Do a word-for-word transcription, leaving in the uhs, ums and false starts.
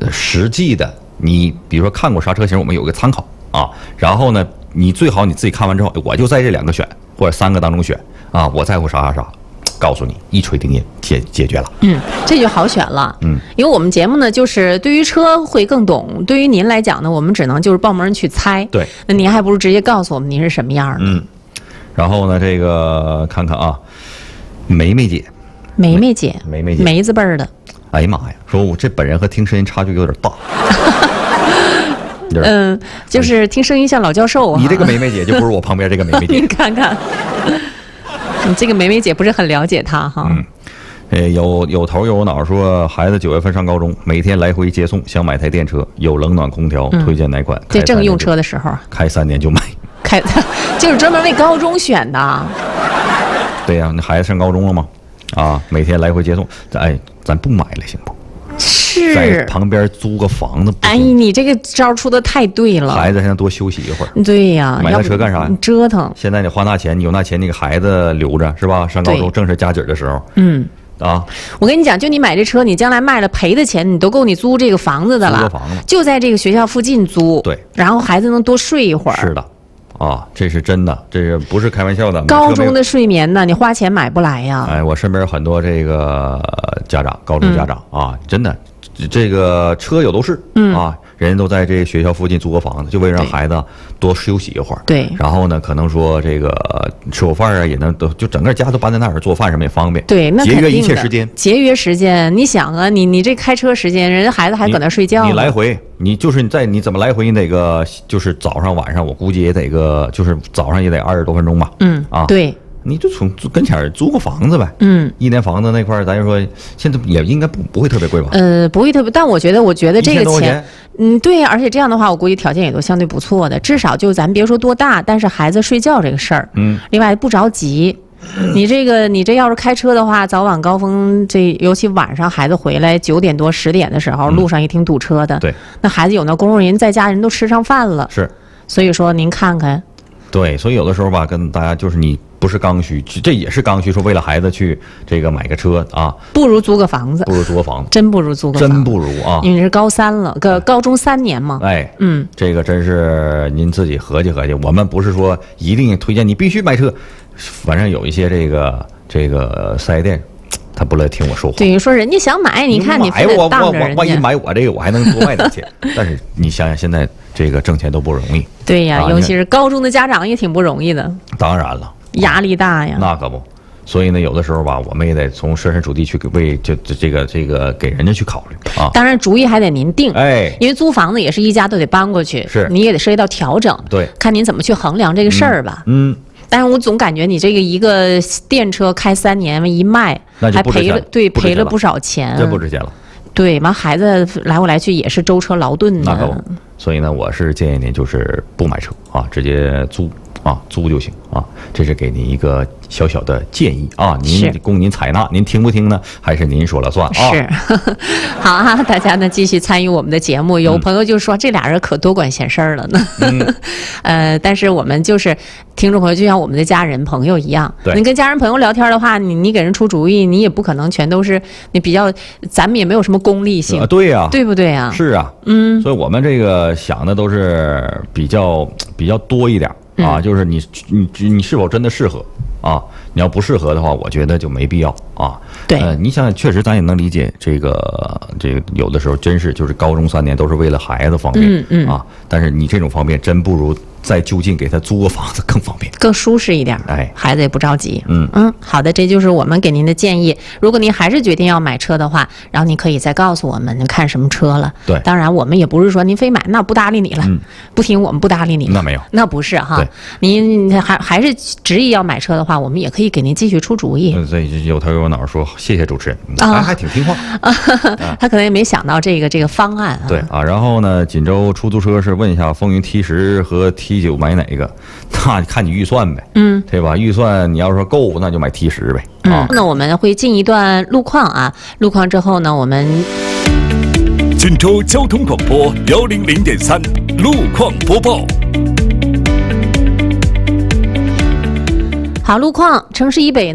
实际的，你比如说看过啥车型，我们有个参考啊。然后呢，你最好你自己看完之后，我就在这两个选或者三个当中选啊，我在乎啥啥啥。告诉你，一锤定音，解解决了。 嗯，这就好选了。 嗯， 因为我们节目呢，就是对于车会更懂，对于您来讲呢，我们只能就是帮忙去猜。 对， 那您还不如直接告诉我们您是什么样的。 嗯，然后呢，这个看看啊，梅梅姐， 梅梅姐， 梅梅姐， 梅字辈儿的。 哎呀妈呀，说我这本人和听声音差距有点大。 嗯，就是听声音像老教授啊。 你这个梅梅姐就不是我旁边这个梅梅姐。 你看看。你这个梅梅姐不是很了解她哈？ 嗯，呃，有有头有脑说，孩子九月份上高中，每天来回接送，想买台电车，有冷暖空调，嗯、推荐哪款？ 这正用车的时候， 开三年就买。 开就是专门为高中选的。 对呀、啊，那孩子上高中了吗？啊，每天来回接送，哎，咱不买了行不？ 是在旁边租个房子。 哎，你这个招出的太对了。 孩子还能多休息一会儿。 对呀、啊， 买那车干啥呀？ 折腾。 现在你花那钱，你有那钱，你给孩子留着是吧？上高中正是加紧的时候。 嗯。 啊， 我跟你讲，就你买这车，你将来卖了赔的钱，你都够你租这个房子的了。 租个房子就在这个学校附近租。 对。 然后孩子能多睡一会儿。 是的。啊，这是真的，这是不是开玩笑的？ 高中的睡眠呢，你花钱买不来呀。 哎，我身边有很多这个家长，高中家长、嗯、啊，真的，这个车有都是、嗯、啊，人家都在这学校附近租个房子，就为了让孩子多休息一会儿。 对。 然后呢，可能说这个吃口饭啊，也能都就整个家都搬在那儿，做饭什么也方便。 对，那节约一切时间。 节约时间，你想啊，你你这开车时间，人家孩子还搁那睡觉呢。 你来回。你就是你在你怎么来回你得个就是早上晚上我估计也得个就是早上也得二十多分钟吧。 嗯啊对， 你就从跟前租个房子呗。 嗯， 一年房子那块儿咱就说现在也应该不不会特别贵吧？ 呃，不会特别，但我觉得我觉得这个钱， 钱嗯对，而且这样的话我估计条件也都相对不错的，至少就咱别说多大，但是孩子睡觉这个事儿， 嗯， 另外不着急。你这个，你这要是开车的话，早晚高峰，这尤其晚上孩子回来九点多十点的时候， 嗯、 路上也挺堵车的。 对， 那孩子有那功夫，人在家人都吃上饭了。 是， 所以说您看看。 对，所以有的时候吧，跟大家就是你不是刚需，这也是刚需，说为了孩子去这个买个车啊， 不如租个房子， 不如租个房子， 真不如租个房子， 真不如啊， 因为是高三了，个高中三年嘛。 哎， 嗯， 这个真是您自己合计合计，我们不是说一定推荐你必须买车。反正有一些这个这个四 S 店，他不乐意听我说话。 对于说人家想买，你看你非得当着人家。 万一买我这个，我还能多卖点钱。但是你想想，现在这个挣钱都不容易。 对呀、啊，尤其是高中的家长也挺不容易的。 当然了， 压力大呀。 那可不。所以呢，有的时候吧，我们也得从设身处地去为这这这个这个给人家去考虑啊。 当然，主意还得您定， 哎， 因为租房子也是一家都得搬过去， 是， 你也得涉及到调整， 对， 看您怎么去衡量这个事儿吧。 嗯。嗯但是我总感觉你这个一个电车开三年一卖，还赔了，对，赔了不少钱， 真不值钱了。 对，完孩子来回来去也是舟车劳顿的。那可不。所以呢，我是建议您就是不买车啊，直接租啊，租就行啊。这是给您一个小小的建议啊，您供您采纳，您听不听呢？还是您说了算啊？ 是，好啊，大家呢继续参与我们的节目。有朋友就说、嗯、这俩人可多管闲事儿了呢。嗯、呃，但是我们就是听众朋友，就像我们的家人朋友一样。 对， 你跟家人朋友聊天的话，你你给人出主意，你也不可能全都是你比较，咱们也没有什么功利性。 啊、对呀、啊， 对不对啊？ 是啊，嗯，所以我们这个想的都是比较比较多一点。啊，就是你你你是否真的适合啊？你要不适合的话，我觉得就没必要啊。 对， 呃，你想想，确实咱也能理解这个这个，有的时候真是就是高中三年都是为了孩子方便， 嗯嗯啊。但是你这种方便真不如在就近给他租个房子更方便， 更舒适一点。 哎， 孩子也不着急。 嗯嗯，好的，这就是我们给您的建议。如果您还是决定要买车的话，然后您可以再告诉我们您看什么车了。 对， 当然我们也不是说您非买那不搭理你了， 嗯、 不听我们不搭理你了。 那没有， 那不是哈。 对， 您还还是执意要买车的话，我们也可以给您继续出主意。 嗯，所以有头有脑说谢谢主持人，还、啊、还挺听话。 啊、他可能也没想到这个这个方案、啊。 对啊，然后呢，锦州出租车是问一下风云 T 十和 T 九买哪个？那看你预算呗， 嗯， 对吧？预算你要说够，那就买 T 十呗。啊、 嗯，那我们会进一段路况啊，路况之后呢，我们锦州交通广播幺零零点三路况播报。 好，路况，城市以北。